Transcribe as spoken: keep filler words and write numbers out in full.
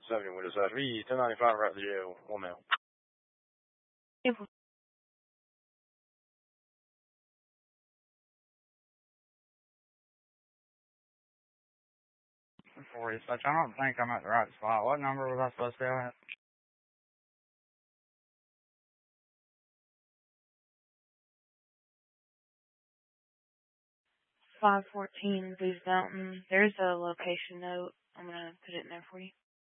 seventy window side. V ten ninety-five right to the jail. One male. forty such. I don't think I'm at the right spot. What number was I supposed to be at? five fourteen Booze Mountain. There's a location note. I'm going to put it in there for you.